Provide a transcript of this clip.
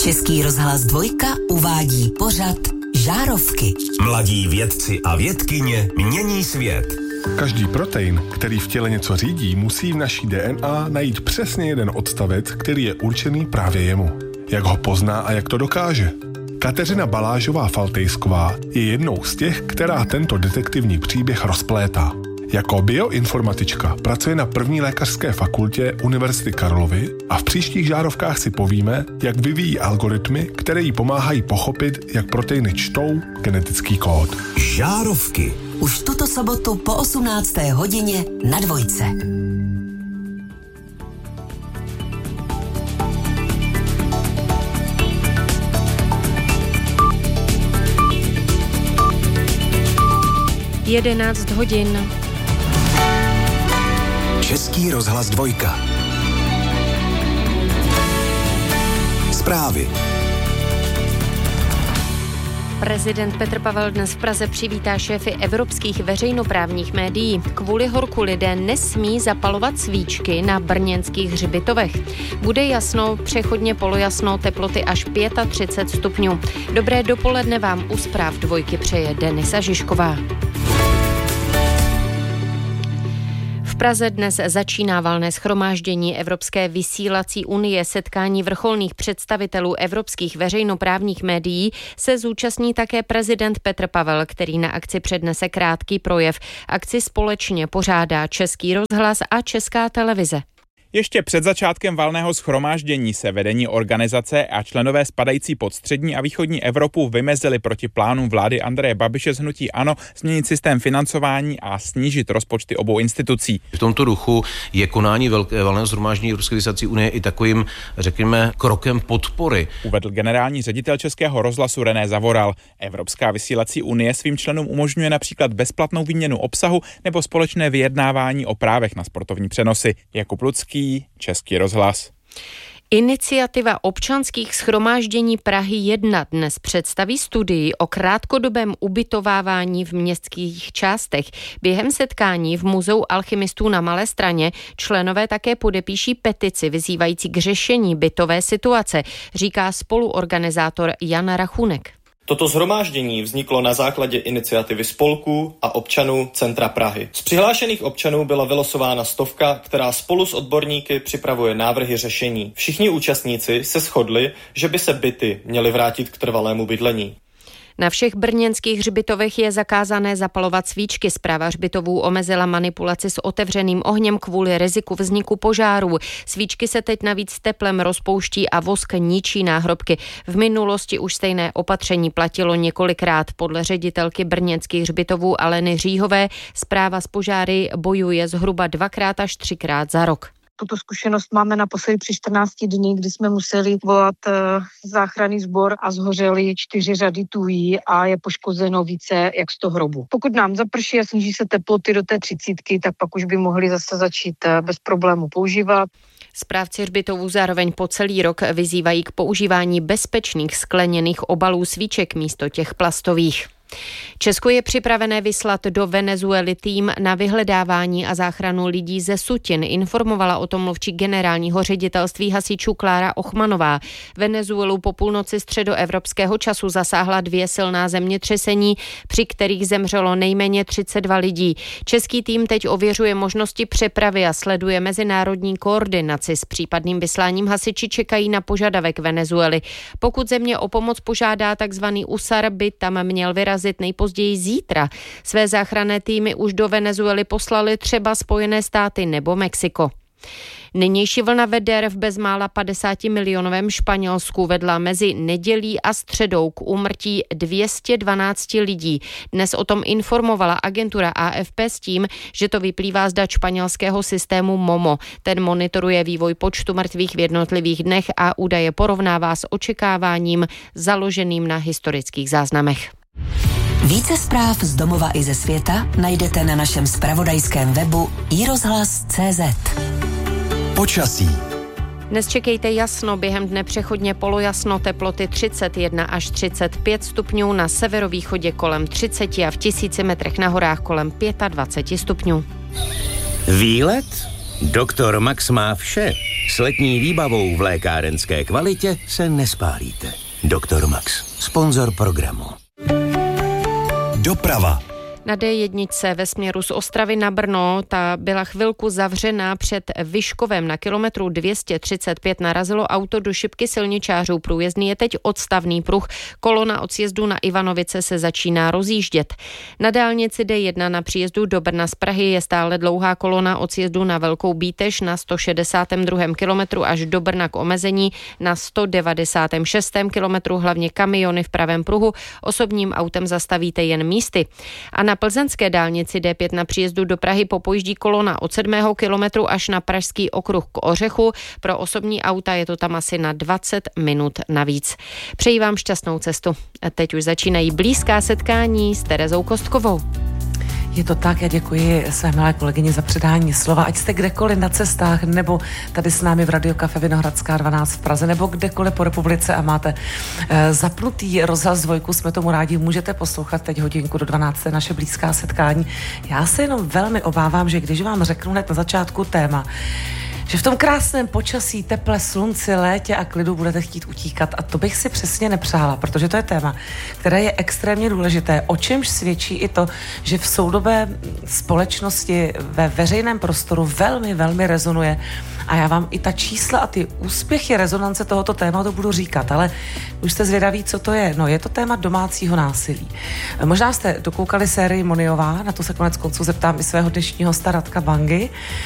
Český rozhlas 2 uvádí pořad Žárovky. Mladí vědci a vědkyně mění svět. Každý protein, který v těle něco řídí, musí v naší DNA najít přesně jeden odstavec, který je určený právě jemu. Jak ho pozná a jak to dokáže? Kateřina Balážová-Faltejsková je jednou z těch, která tento detektivní příběh rozplétá. Jako bioinformatička pracuje na první lékařské fakultě Univerzity Karlovy a v příštích žárovkách si povíme, jak vyvíjí algoritmy, které jí pomáhají pochopit, jak proteiny čtou genetický kód. Žárovky. Už tuto sobotu po 18. hodině na 2. Jedenáct hodin. Český rozhlas 2. Zprávy. Prezident Petr Pavel dnes v Praze přivítá šéfy evropských veřejnoprávních médií. Kvůli horku lidé nesmí zapalovat svíčky na brněnských hřbitovech. Bude jasno, přechodně polojasno, teploty až 35 stupňů. Dobré dopoledne vám u zpráv 2 přeje Denisa Žižková. V Praze dnes začíná valné shromáždění Evropské vysílací unie. Setkání vrcholných představitelů evropských veřejnoprávních médií se zúčastní také prezident Petr Pavel, který na akci přednese krátký projev. Akci společně pořádá Český rozhlas a Česká televize. Ještě před začátkem valného shromáždění se vedení organizace a členové spadající pod střední a východní Evropu vymezili proti plánům vlády Andreje Babiše z hnutí ANO změnit systém financování a snížit rozpočty obou institucí. V tomto duchu je konání valného shromáždění Evropské vysílací unie i takovým, řekněme, krokem podpory. Uvedl generální ředitel Českého rozhlasu René Zavoral. Evropská vysílací unie svým členům umožňuje například bezplatnou výměnu obsahu nebo společné vyjednávání o právech na sportovní přenosy. Jakub Lucký, Český rozhlas. Iniciativa občanských shromáždění Prahy 1 dnes představí studii o krátkodobém ubytovávání v městských částech. Během setkání v Muzeu alchymistů na Malé Straně členové také podepíší petici vyzývající k řešení bytové situace, říká spoluorganizátor Jan Rachunek. Toto shromáždění vzniklo na základě iniciativy spolků a občanů centra Prahy. Z přihlášených občanů byla vylosována 100, která spolu s odborníky připravuje návrhy řešení. Všichni účastníci se shodli, že by se byty měly vrátit k trvalému bydlení. Na všech brněnských hřbitovech je zakázané zapalovat svíčky. Správa hřbitovů omezila manipulaci s otevřeným ohněm kvůli riziku vzniku požárů. Svíčky se teď navíc teplem rozpouští a vosk ničí náhrobky. V minulosti už stejné opatření platilo několikrát. Podle ředitelky brněnských hřbitovů Aleny Říhové správa s požáry bojuje zhruba 2x až 3x za rok. Tuto zkušenost máme naposledy při 14 dní, kdy jsme museli volat záchranný sbor a zhořely 4 řady tují a je poškozeno více jak 100 hrobů. Pokud nám zaprší a sníží se teploty do té 30, tak pak už by mohli zase začít bez problému používat. Správci hřbitovů zároveň po celý rok vyzývají k používání bezpečných skleněných obalů svíček místo těch plastových. Česko je připravené vyslat do Venezuely tým na vyhledávání a záchranu lidí ze sutin, informovala o tom mluvčí generálního ředitelství hasičů Klára Ochmanová. Venezuelu po půlnoci středoevropského času zasáhla 2 silná zemětřesení, při kterých zemřelo nejméně 32 lidí. Český tým teď ověřuje možnosti přepravy a sleduje mezinárodní koordinaci. S případným vysláním hasiči čekají na požadavek Venezuely. Pokud země o pomoc požádá takzvaný USAR, by tam měl vyrazit nejpozději zítra. Své záchranné týmy už do Venezuely poslali třeba Spojené státy nebo Mexiko. Nynější vlna veder v bezmála 50-milionovém Španělsku vedla mezi nedělí a středou k úmrtí 212 lidí. Dnes o tom informovala agentura AFP s tím, že to vyplývá z dat španělského systému MOMO. Ten monitoruje vývoj počtu mrtvých v jednotlivých dnech a údaje porovnává s očekáváním založeným na historických záznamech. Více zpráv z domova i ze světa najdete na našem zpravodajském webu iRozhlas.cz. Počasí. Dnes čekejte jasno, během dne přechodně polojasno, teploty 31 až 35 stupňů, na severovýchodě kolem 30 a v 1000 metrech na horách kolem 25 stupňů. Výlet Doktor Max má vše. S letní výbavou v lékárenské kvalitě se nespálíte. Doktor Max, sponzor programu. Doprava. Na D1 ve směru z Ostravy na Brno, ta byla chvilku zavřená před Vyškovem. Na kilometru 235 narazilo auto do šipky silničářů. Průjezdný je teď odstavný pruh. Kolona od sjezdu na Ivanovice se začíná rozjíždět. Na dálnici D1 na příjezdu do Brna z Prahy je stále dlouhá kolona od sjezdu na Velkou Bítež na 162. kilometru až do Brna k omezení na 196. kilometru, hlavně kamiony v pravém pruhu. Osobním autem zastavíte jen místy. A na plzeňské dálnici D5 na příjezdu do Prahy popojíždí kolona od 7. kilometru až na Pražský okruh k Ořechu. Pro osobní auta je to tam asi na 20 minut navíc. Přeji vám šťastnou cestu. A teď už začínají blízká setkání s Terezou Kostkovou. Je to tak, já děkuji své milé kolegyni za předání slova. Ať jste kdekoliv na cestách, nebo tady s námi v Radio Cafe Vinohradská 12 v Praze, nebo kdekoliv po republice a máte zapnutý rozhlas dvojku, jsme tomu rádi, můžete poslouchat teď hodinku do 12. naše blízká setkání. Já se jenom velmi obávám, že když vám řeknu hned na začátku téma, že v tom krásném počasí, teple, slunci, létě a klidu budete chtít utíkat a to bych si přesně nepřála, protože to je téma, které je extrémně důležité, o čemž svědčí i to, že v soudobé společnosti ve veřejném prostoru velmi, velmi rezonuje a já vám i ta čísla a ty úspěchy rezonance tohoto tématu budu říkat, ale už jste zvědaví, co to je. No, je to téma domácího násilí. Možná jste dokoukali sérii Moniová, na to se konec konců zeptám i svého dnešního hosta Radka Bangy.